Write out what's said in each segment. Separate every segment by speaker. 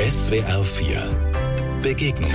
Speaker 1: SWR 4 Begegnungen.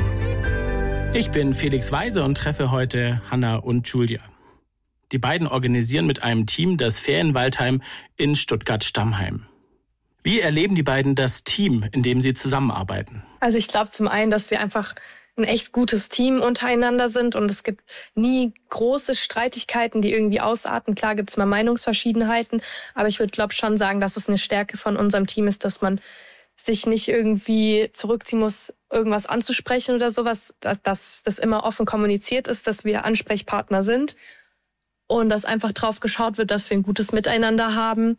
Speaker 2: Ich bin Felix Weise und treffe heute Hanna und Julia. Die beiden organisieren mit einem Team das Ferienwaldheim in Stuttgart-Stammheim. Wie erleben die beiden das Team, in dem sie zusammenarbeiten?
Speaker 3: Also ich glaube zum einen, dass wir einfach ein echt gutes Team untereinander sind und es gibt nie große Streitigkeiten, die irgendwie ausarten. Klar gibt es mal Meinungsverschiedenheiten, aber ich würde glaube schon sagen, dass es eine Stärke von unserem Team ist, dass man sich nicht irgendwie zurückziehen muss, irgendwas anzusprechen oder sowas, dass das immer offen kommuniziert ist, dass wir Ansprechpartner sind und dass einfach drauf geschaut wird, dass wir ein gutes Miteinander haben.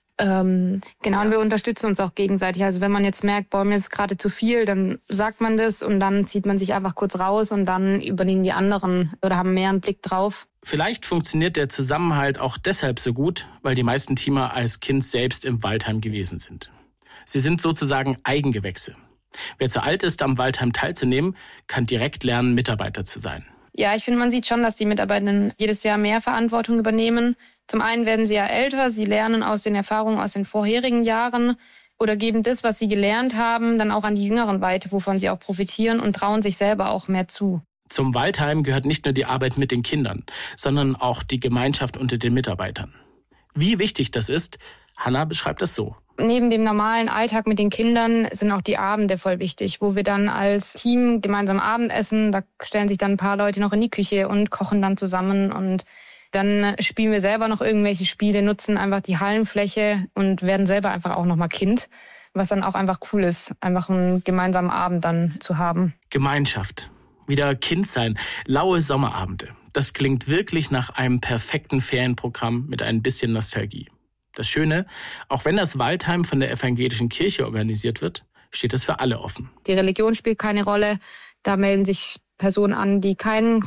Speaker 4: Genau, und wir unterstützen uns auch gegenseitig. Also wenn man jetzt merkt, boah, mir ist gerade zu viel, dann sagt man das und dann zieht man sich einfach kurz raus und dann übernehmen die anderen oder haben mehr einen Blick drauf.
Speaker 2: Vielleicht funktioniert der Zusammenhalt auch deshalb so gut, weil die meisten Teamer als Kind selbst im Waldheim gewesen sind. Sie sind sozusagen Eigengewächse. Wer zu alt ist, am Waldheim teilzunehmen, kann direkt lernen, Mitarbeiter zu sein.
Speaker 4: Ja, ich finde, man sieht schon, dass die Mitarbeitenden jedes Jahr mehr Verantwortung übernehmen. Zum einen werden sie ja älter, sie lernen aus den Erfahrungen aus den vorherigen Jahren oder geben das, was sie gelernt haben, dann auch an die Jüngeren weiter, wovon sie auch profitieren und trauen sich selber auch mehr zu.
Speaker 2: Zum Waldheim gehört nicht nur die Arbeit mit den Kindern, sondern auch die Gemeinschaft unter den Mitarbeitern. Wie wichtig das ist, Hanna beschreibt das so.
Speaker 4: Neben dem normalen Alltag mit den Kindern sind auch die Abende voll wichtig, wo wir dann als Team gemeinsam Abendessen, da stellen sich dann ein paar Leute noch in die Küche und kochen dann zusammen und dann spielen wir selber noch irgendwelche Spiele, nutzen einfach die Hallenfläche und werden selber einfach auch nochmal Kind, was dann auch einfach cool ist, einfach einen gemeinsamen Abend dann zu haben.
Speaker 2: Gemeinschaft, wieder Kind sein, laue Sommerabende. Das klingt wirklich nach einem perfekten Ferienprogramm mit ein bisschen Nostalgie. Das Schöne, auch wenn das Waldheim von der evangelischen Kirche organisiert wird, steht es für alle offen.
Speaker 4: Die Religion spielt keine Rolle. Da melden sich Personen an, die keinen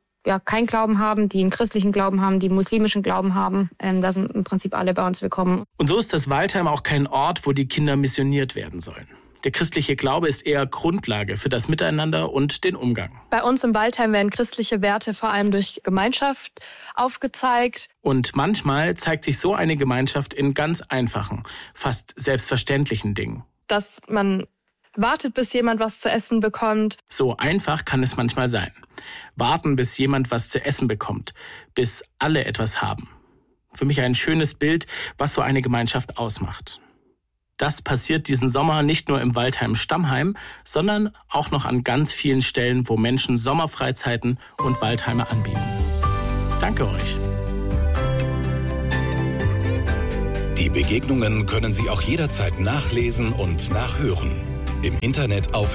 Speaker 4: Glauben haben, die einen christlichen Glauben haben, die einen muslimischen Glauben haben. Da sind im Prinzip alle bei uns willkommen.
Speaker 2: Und so ist das Waldheim auch kein Ort, wo die Kinder missioniert werden sollen. Der christliche Glaube ist eher Grundlage für das Miteinander und den Umgang.
Speaker 3: Bei uns im Waldheim werden christliche Werte vor allem durch Gemeinschaft aufgezeigt.
Speaker 2: Und manchmal zeigt sich so eine Gemeinschaft in ganz einfachen, fast selbstverständlichen Dingen.
Speaker 3: Dass man wartet, bis jemand was zu essen bekommt.
Speaker 2: So einfach kann es manchmal sein. Warten, bis jemand was zu essen bekommt, bis alle etwas haben. Für mich ein schönes Bild, was so eine Gemeinschaft ausmacht. Das passiert diesen Sommer nicht nur im Waldheim Stammheim, sondern auch noch an ganz vielen Stellen, wo Menschen Sommerfreizeiten und Waldheime anbieten. Danke euch.
Speaker 1: Die Begegnungen können Sie auch jederzeit nachlesen und nachhören. Im Internet auf